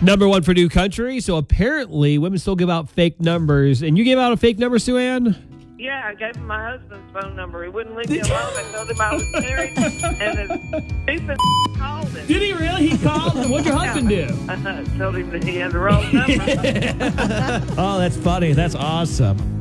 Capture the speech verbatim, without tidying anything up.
Number one for New Country. So apparently women still give out fake numbers. And you gave out a fake number, Sue Ann? Yeah, I gave him my husband's phone number. He wouldn't leave me alone. I told him I was married, and his stupid called him. Did he really? He called? What'd your husband do? I told him that he had the wrong number. Oh, that's funny. That's awesome.